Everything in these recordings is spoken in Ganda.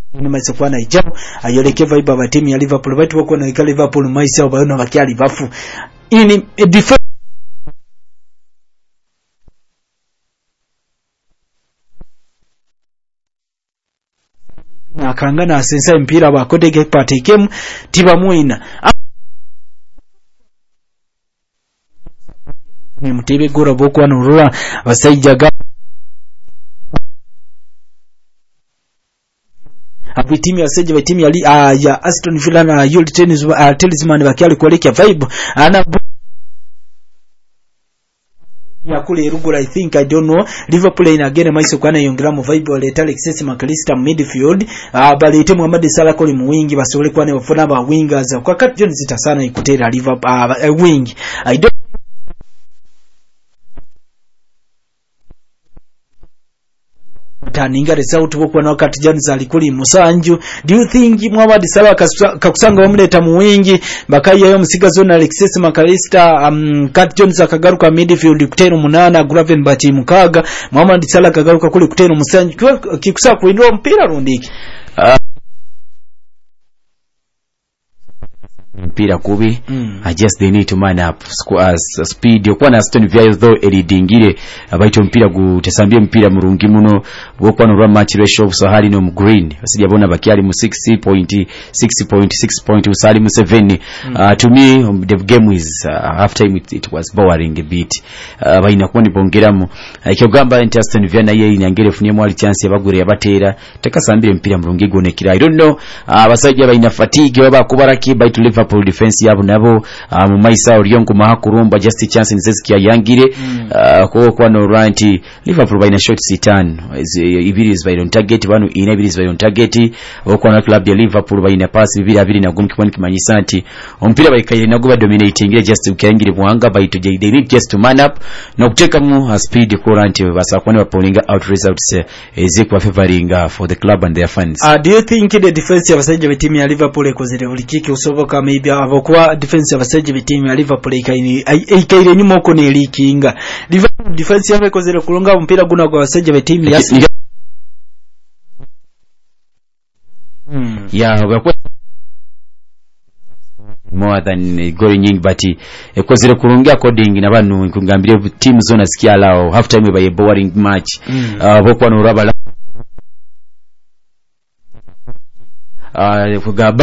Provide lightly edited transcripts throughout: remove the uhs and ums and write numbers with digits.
ni maisha kwa na ijabu ayoleke vibe aba team ya Liverpool batu bako na ika Liverpool maisha obayona bakyali bafu ini akangana asensa mpira bakodege patikemu tiba muina ni mutibe gora boko anurura basaijaga abitimu yaseje bitimu ya Aston Villa na Yul Talisman bakyali koleka vibe ana yakule rugula. I don't know Liverpool inagene maiso kwana yongera mu vibe waleta Alexis McAllister midfield balete Muhammad Salah koli mu wingi basole kwane bafuna ba wingers kwa kati John zitasana ikutera Liverpool wing. I don't taninga result boko na wakati Jones alikuli musanju. Do you think Muhammad Salah kakusanga bamuleta mu wingi bakaye yo musigazo na Alexis McAllister Kat Jones akagaruka midfield kutero munana Graven bachi mukaga Muhammad Salah akagaruka kuli kutero musanju kikusa kuindwa mpira rundiki mpira kubi I just they need to man up speed yokwana Aston Villa though elidingire abaito mpira gutesambie mpira murungi muno bokwana run match ratio of Sahari no green asijabona bakiali mu 6.6 usali mu 7 to me the game is half time it was boring a bit baina kwoni bongeramu ikogamba Aston Villa na yeye inyangere funye mwali chance yabagure yabatera tekasambire mpira murungi gonekira I don't know abasajja baina fatigue baba kubaraki by to Liverpool defense yabo nabo mu maisa oriongo mahakurumba just chance nzeziki yangire kwa no right Liverpool baina shot sitan ibiri is by on target banu inabiri is by on target kwa na club ya Liverpool baina pass ibiri abiri na gumki kwani kimanyisanti ompira baikaye nago ba dominating just ukangire muhanga by to they need just to man up no kuteka mu speed current basa kwani bapolinga out results ezekwa favoring for the club and their fans. Do you think the defense ya basajja team ya Liverpool ekozere ulikiki usoboka maybe abokuwa defense ya basajja team ya Liverpool ikaire nyuma uko ne likinga Liverpool defense yawe ekozere kulonga mpira guna kwa basajja team ya more than going but ekozere kulonga according na banu nkungambire team zona sikia lao half time by a boring match bokwa no rabala kugaba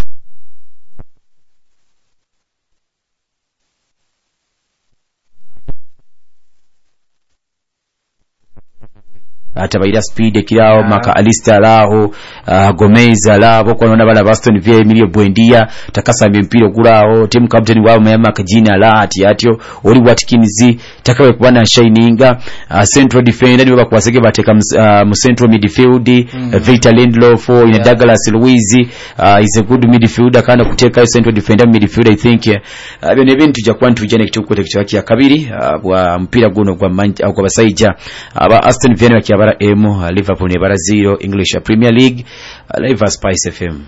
atabaira speed kirao McAllister lao Gomez lao kwa nona bala Aston Villa Emilio Buendia takasambe mpira gurao team captain wao Mayama Kajina la atyo oli Watkins takawe kubana shininga central defender niba kwasege bateka mu central midfield Victor Lindelof in Douglas Luiz is a good midfielder kana kuteka central defender midfield I think bene bintu ja kwantu jene kituko ya kabiri bwa mpira guno kwa basaija aba Aston Villa wakiaba emo Liverpool ne bara 0 English Premier League live Spice FM.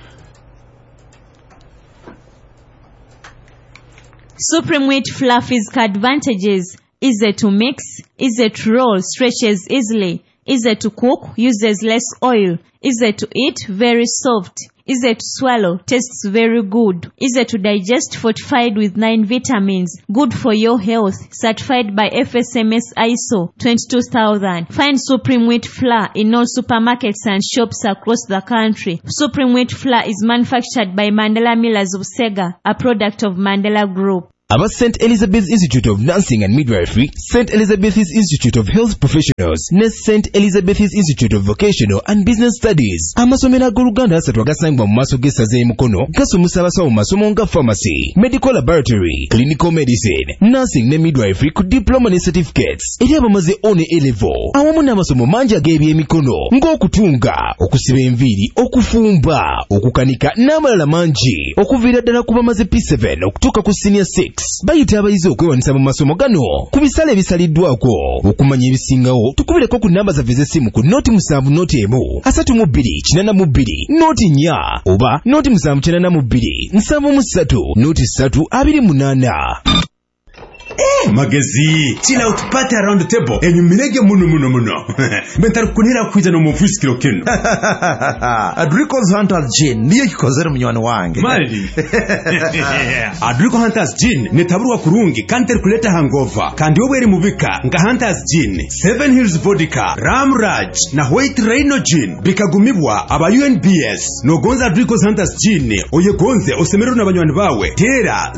Supreme Wheat Fluffy's advantages: easy to mix, easy to roll, stretches easily, easy to cook, uses less oil, easy to eat, very soft, easy to swallow, tastes very good, easy to digest, fortified with 9 vitamins, good for your health, certified by FSMS ISO 22000. Find Supreme Wheat Flour in all supermarkets and shops across the country. Supreme Wheat Flour is manufactured by Mandela Millers of Sega, a product of Mandela Group. About St. Elizabeth's Institute of Nursing and Midwifery, St. Elizabeth's Institute of Health Professionals, ne St. Elizabeth's Institute of Vocational and Business Studies. Amasomera g'Oluganda asatu agasangibwa mu maaso g'essaza y'e Mukono gasomesa abasawo mu masomo nga pharmacy, medical laboratory, clinical medicine, nursing ne midwifery ku diploma ne certificates. Eri abamaze one A-level awamu n'amasomo mangi ag'ebyemikono ng'okutunga, okusiba enviiri, okufumba, okukanika n'amalala mangi okuviira ddala ku bamaze P7 okutuuka ku senior 6. Bayita abayizi okwewanisa mu masomo gano ku bisale ebisaliddwako. Okumanya ebisingawo tukubireko ku namba zaffe z'essimu ku noti 7 noti 1 32 42 noti 4 oba noti 7 92 73 noti 3 28. magezi chill out party around the table enyumirege muno mentari kunira kwiza no mufusikiro kino Adrico's Hunters Gin niyo kikozera munywani wange mali Adrico Hunters Gin netaburwa kurungi kandi kuleta hangover kandi wowe eri mubika nga Hunters Gin 7 Hills Vodka Ram Raj na White Rhino Gin bikagumibwa aba UNBS no gonza Adrico's Hunters Gin oyegonze osemero n'abanywani bawe tera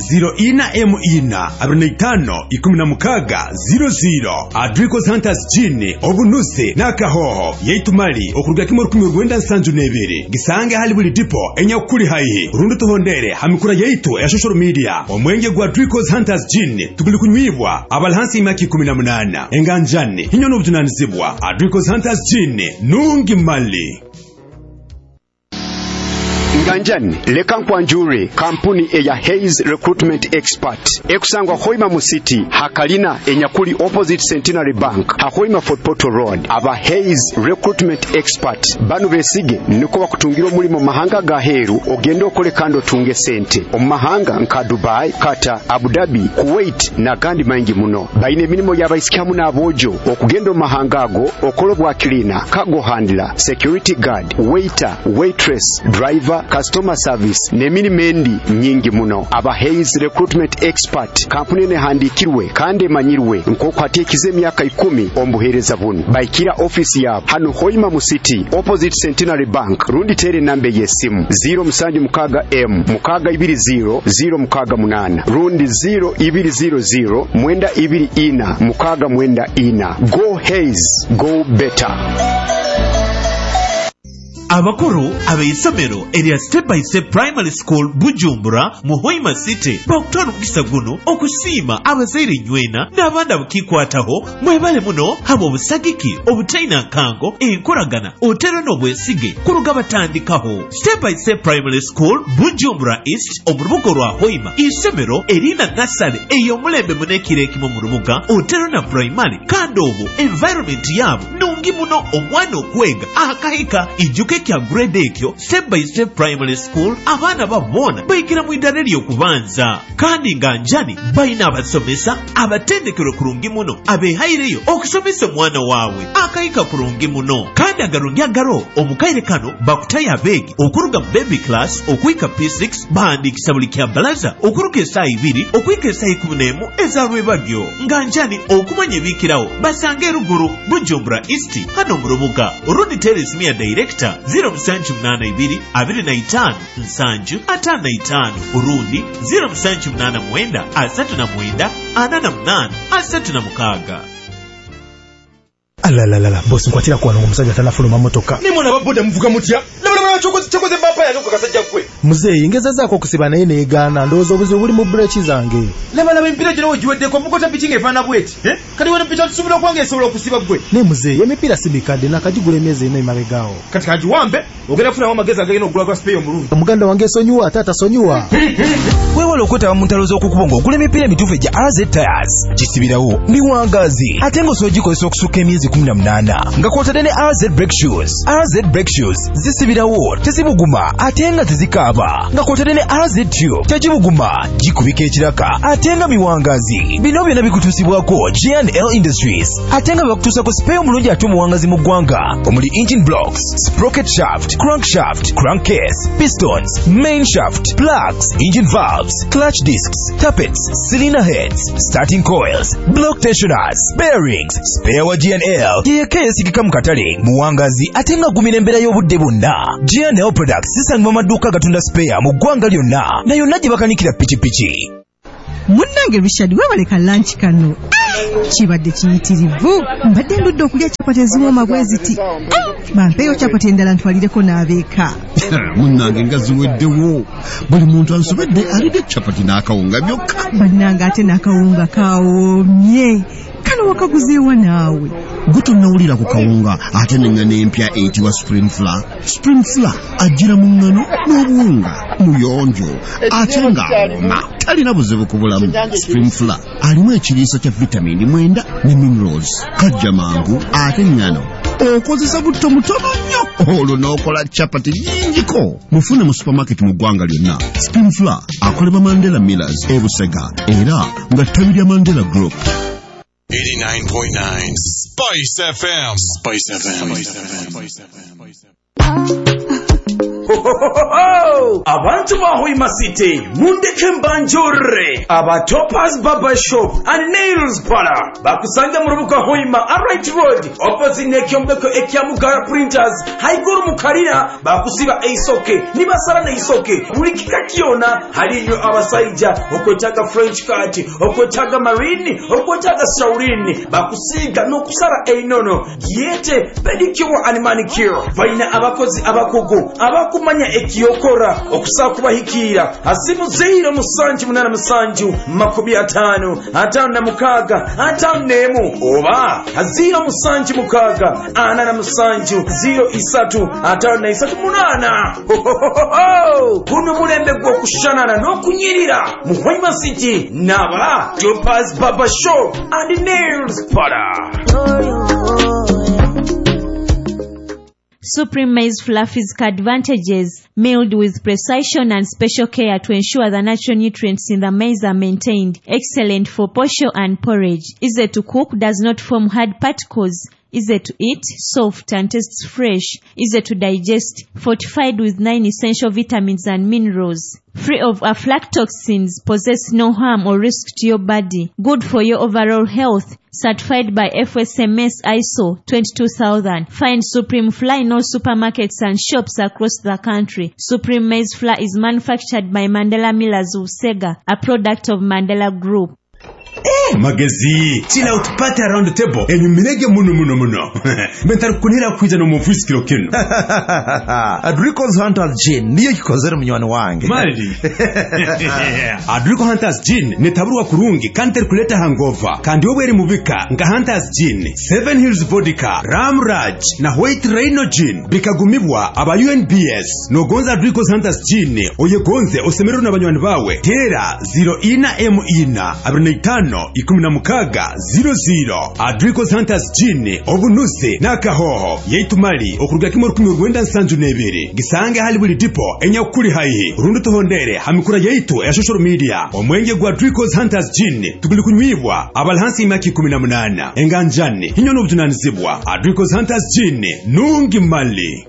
045 Adrico's Hunters Gin obunuse nakahoho yeitumali okuruga kimoro 1972 gisange hali buli dipo enyakuri haihi rundu tuhondere hamikura yeitu ya social media omwenge gwa Adrico's Hunters Gin tuguli kunywibwa abalhansi imaki 18 enganjani hinyo n'obutunanizibwa Adrico's Hunters Gin nungi mali Nganjani leka nkwanjure kampuni eya Hayes Recruitment Expert ekusangwa Hoima mu City hakalina enyakuli opposite Centenary Bank Hoima Fort Portal Road aba Hayes Recruitment Expert banu besige niko bakutungira omulimo mahanga ga heru ogenda okole kando tunge sente omahanga nka Dubai Qatar Abu Dhabi Kuwait na gandi mangi muno baine minimo yabaisikamu na abojo okugenda mahanga ago okolobwa cleaner cargo handler security guard waiter waitress driver customer service nemini mendi nyingi muno aba Hayes Recruitment Expert kampuni ne handikirwe kandi manyirwe nkoko atekize emyaka 10 ombuhereza bunu baikira office yabo hano Hoima mu City opposite Centenary Bank rundi tere nambe yesimu 0 rundi 0200 Go Hayes Go Better. Abakuru abayisomero area step by step primary school Bujumbura mu Hoima City bakutwala mukisa guno okusiima abazaire nywena n'abandi abakikwataho mwebale muno habo obusagiki obutaina nkango enkoragana otero n'obwesige kuruga batandikaho step by step primary school Bujumbura East omurubuga rwa Hoima isomero erina nasale ey'omulembe munekire kimu mu rubuga otero na primary kandi obu environment yabo nungi muno omwana okwega akahika ijuke kya grade ekyo step by step primary school abana babona bayikira mu idare ly'okubanza kandi nganjani bayina abasomesa abatendekero kurungi muno abehaireyo okusomesa omwana waawe akayika kurungi muno kandi agarungi agaro omukaire kano bakutaya begi okuruga mu baby class okuyika P6 bahandikisa buli kya balaza okuruga esaawa 2 okuyika esaawa 11 ezalwebagyo nganjani okumanya ebikirawo basange ruguru Bujumbura East hano mu rubuga Rundi Terrace Mia Director 07825 Urundi 07839 Alalala boss nkwatira kwa n'omusajja tanafuluma motoka nimona baboda muvuga mutya labula chokoze mbapa yango kasajja kwe muzeyi ngezezako okusiba naye neegana ndowooza obuzibu buli mu breeki zange labala empira gino ogiweddeko mukota pichinga efaana bweti kati wena picha tusobola okwange esobola okusiba gwe ne muzeyi emipira simikadde nakagigula emyezi eno emabegaawo kati kagiwambe ogenda kufunawo amagezi agagenda okugula gwa spray omulungi omuganda wange esonyiwa taata sonyiwa weewala okwetaba mu ntalo z'okukubonga ogula emipira emituufu egya RZ Tires gisibirawo miwangazi ate ng'osobola gikozesa okusukka emyezi 18 nga kwotadde ne RZ Brake Shoes. RZ Brake Shoes zisibirawo tezibuguma ate nga tezikaaba nga kwotadde ne RZ Tube tegibuguma gikubika ekiraka ate nga miwangazi. Bino byonna bikutuusibwako G&L Industries ate nga bakutuusako spare omulungi ate omuwangazi mu ggwanga omuli engine blocks, sprocket shaft, crankshaft, crankcase, pistons, main shaft, plugs, engine valves, clutch discs, tappets, cylinder heads, starting coils, block tensioners, bearings, spare wa G&L yeka yesigika mu katale muwangazi ate nga gumira embeera y'obudde bwonna. G&L Products zisangibwa maduuka gatunda spare mu ggwanga lyonna na yonna gye bakanikira pikipiki. Munnange Richard webaleka lunch kano kibadde kiyitirivu mbadde ndudde okulya capati eziwooma bwe ziti bampeeyo capati endala ntwalireko n'abeeka munnange nga ziweddewo buli muntu ansobedde alidde capati n'akawunga byokka bannange ate n'akawunga kawoomye kano wakaguzeewa naawe gutonawulira ku kawunga ate n'enngano empya eyitibwa spring flour ajjira mu nngano n'obuwunga muyonjo ate ng'awoma talina buzibu ku bulamu. Spring flour alimu ekiriisa kya vitamini 9 ne minerals kajja mangu ate nngano okozesa butto mutono nnyo olwo n'okola chapati nyingiko. Mufune mu supermarket mu ggwanga lyonna. Spring Flour akolebwa Mandela Millers e Busega era nga ttabi lya Mandela Group. 89.9 Spice FM. Spice FM. Abantu ba Hoima City mundeke mbanjure aba Topaz Barber Shop and Nails Parlor bakusanga mu rubuga Hoima Right Road opposite n'ekyombeko ekyamugara Printers haiguru mukarira bakusiba eisoke nibasara na isoke buli kikakiona haliyo abasaija okwetaga French cut okwetaga marine okwetaga saurini bakusiga n'okusara einono yete pedicure and manicure baina abakozi abakugu abakumanya ekiyokora okusakuba hikira asimu 0 makubi 5 atana mukaga atanemu oba 0 mukaga ana musanju 03 atana 38 kuno mulembe gwo kushanana n'okunyirira mu Hoima City naba Topaz Barber Shop and Nails Parlor. Supreme Maize Flour Physical Advantages, milled with precision and special care to ensure the natural nutrients in the maize are maintained. Excellent for posho and porridge. Easy to cook, does not form hard particles. Easy to eat, soft and tastes fresh. Easy to digest, fortified with 9 essential vitamins and minerals. Free of aflatoxins, possess no harm or risk to your body. Good for your overall health. Certified by FSMS ISO 22000. Find Supreme Flour in all supermarkets and shops across the country. Supreme Maize Flour is manufactured by Mandela Millers Busega, a product of Mandela Group. Magazine chill out party around the table enyumirege muno mentari kunira kwiza no muvusi kilo kino Adrico's Hunters Gin niyo kikozera munywani wange Maridi Adrico Hunters Gin netaburwa kurungi kandi kuleta hangover kandi obweri mubika nga Hunters Gin 7 Hills Vodka Ramraj na White Rhino Gin bikagumibwa aba UNBS no gonza Adrico's Hunters Gin oyegonze osemero n'abanywani bawe tera 0 abirina 5 Adrico's Hunters Gin obunuse nakahoho yeitumali okuruga kimoro 1972 gisange hali buli tipo enyakuri haihi rundu tuhondere hamikura yeitu ya social media omwenge gwa Adrico's Hunters Gin tubili kunywibwa abalhansi imaki 18 enganjani hinyono butunanizibwa Adrico's Hunters Gin nungi mali.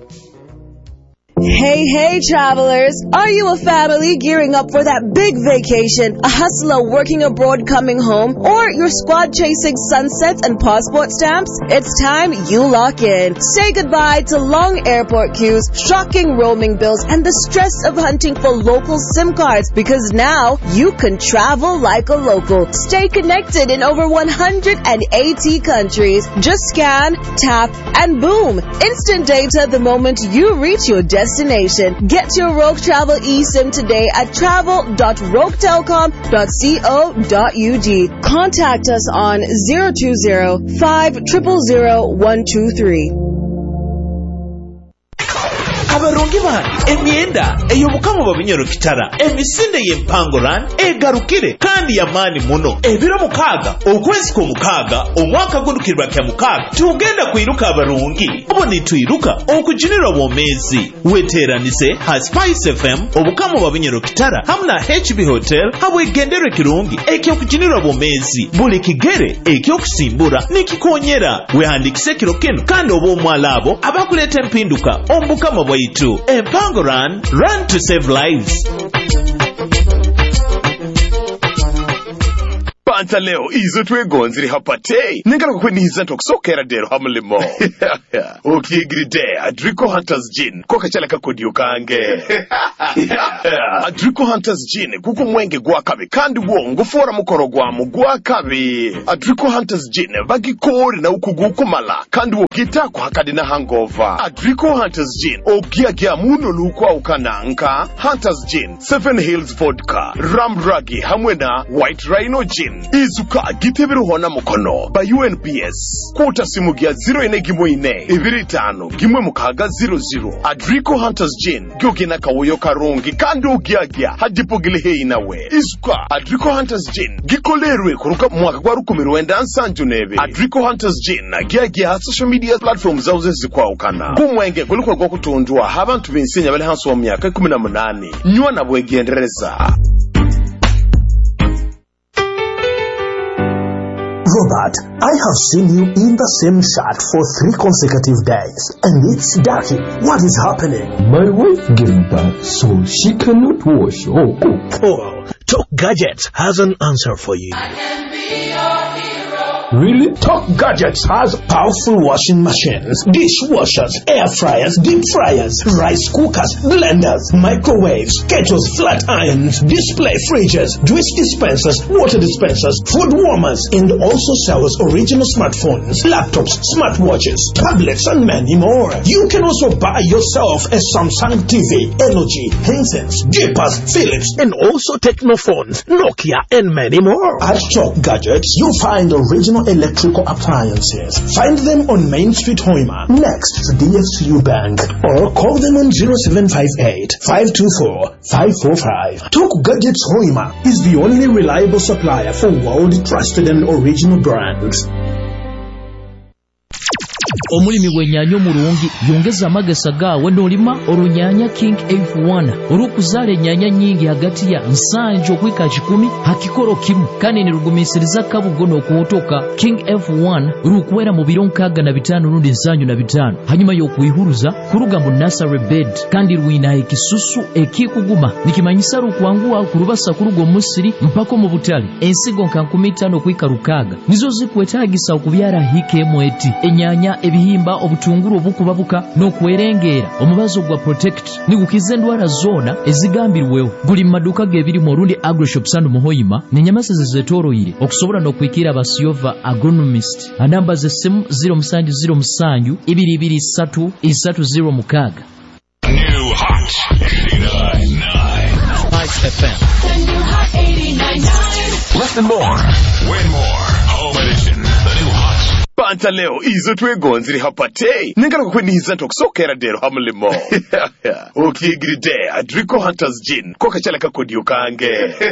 Hey travelers, are you a family gearing up for that big vacation, a hustler working abroad coming home, or your squad chasing sunsets and passport stamps? It's time you lock in. Say goodbye to long airport queues, shocking roaming bills, and the stress of hunting for local SIM cards, because now you can travel like a local. Stay connected in over 180 countries. Just scan, tap, and boom! Instant data the moment you reach your destination. Get your Rogue Travel eSIM today at travel.roguetelcom.co.ug. Contact us on 020-500-123. abaronge bandi emyenda ey'obukamu babinyoro kitara emisinde y'empangoran egarukire kandi yamani muno ebiro 6 okwezi k'omukaaga omwaka gudukirwa kya 6 tugenda kwiruka abarungi obo nitwiruka okujinira obwomezi weteranise ha Spice FM obukamu babinyoro kitara hamna HB Hotel habwegendere kirungi ekyokujinira obwomezi buli kigere ekyokusimbura nikikonyera wehandikise kiro keno kandi obo omwalabo abakuleta empinduka ombukama bwaitu Empango Run to save lives. Panta leo izo twegonziri hapate nengala kukweniza ntokusokera dero hamulimo okigiride Adrico Hunters Gin koka chala kakodiyo kange Adrico Hunters Gin kuko mwenge gwakabe kandi wongo fora mukoro gwamu gwakabe Adrico Hunters Gin bagikori na ukugukumala kandi wogita kuhakadi na hangover Adrico Hunters Gin ogiagia muno lukwa ukananka Hunters Gin 7 Hills Vodka Ramragi hamwena White Rhino Gin izuka giteberuho na mukono ba UNPS kuta simu gya 0 25 gimwe mukaga 00 Adrico Hunters Gin gyogena kawoyo karungi kandi ugyagya hadipogile hei nawe izuka Adrico Hunters Gin gikolerwe kuruka mwaka gwa 1997 Adrico Hunters Gin gyagya social media platforms zauze zikwawukana kumwenge kuliko gwa kutundwa abantu bensenya bali hanso wa myaka 18 nywa na bwegendereza. Robert, I have seen you in the same shirt for 3 consecutive days, and it's dirty. What is happening? My wife gave birth, so she cannot wash or cook. Oh, Talk Gadgets has an answer for you. Really? Talk Gadgets has powerful washing machines, dishwashers, air fryers, deep fryers, rice cookers, blenders, microwaves, kettles, flat irons, display fridges, juice dispensers, water dispensers, food warmers, and also sells original smartphones, laptops, smartwatches, tablets, and many more. You can also buy yourself a Samsung TV, LG, Hisense, Jeepers, Philips, and also Technophones, Nokia, and many more. At Talk Gadgets, you'll find original electrical appliances. Find them on Main Street, Hoima, next to DFCU Bank, or call them on 0758 524 545. Talk Gadgets Hoima is the only reliable supplier for world-trusted and original brands. Omulimi gwennyanya omulungi yongeza amagesa gaawe n'olima olunyanya King F1 olw'okuzaala ennyanya nnyingi hagati ya 7 okuyika 10 hakikolo kimu kandi ne lugumiisiriza kabugo n'okuwotoka King F1 lukuwera mu biro 65 n'undi 75 hanyuma y'okuyihuluza kuluga mu nursery bed kandi lwina ekisusu ekikuguma nikimanyisa lukwanguwa kulubasa kuluga omusiri mpaka mu butale ensigo nka 15 okuyika 6 nizo zikwetaagisa okubyala hikemu eti ennyanya ebihimba obutunguru obukubabuka n'okwerengeera omubazo gwa protect nigukiza endwala zoona ezigambirwewo guli maduka gebiri mu Rundi Agroshops Sand Muhoyima n'ennyamasa zetoroyire okusobola n'okwikira abasiova agronomist anamba z'essimu 0707 223 306. New Hot 89.9 Spice FM. The new Hot 89.9. Listen more, win more. Home edition. The new Hot. Panta leo izo twegonziri hapate ningala kukweniza tokusokera dero hamulimo ukigiride Adrico Hunters Gin koka chala kakodiyo kange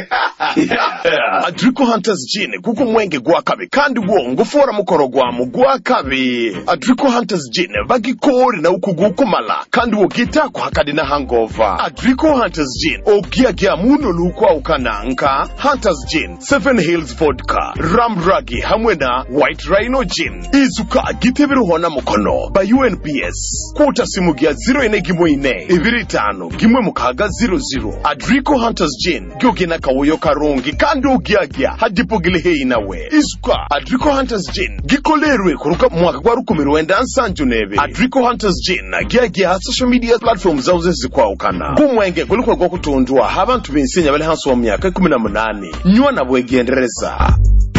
Adrico Hunters Gin kuko mwenge gwakabe kandi wongo fora mukoro gwamu gwakabe Adrico Hunters Gin bagikori na ukugukumala kandi wogita kuhakadi na hangover Adrico Hunters Gin ogiagia muno lukwa ukananka Hunters Gin 7 Hills Vodka Ramragi hamwena White Rhino Gin izuka giteberuho na mukono ba UNPS kuta simu gya 0 25 gimwe mukaga 00 Adrico Hunters Gin gyogena kawoyo karungi kandi ugyagya hadipogile hei nawe izuka Adrico Hunters Gin gikolerwe kuruka mwaka gwa 1997 Adrico Hunters Gin gyagya social media platforms zauze zikwawukana kumwenge kuliko gwa kutundwa abantu bensenya bali hanso wa myaka 18 nywa na bwegendereza.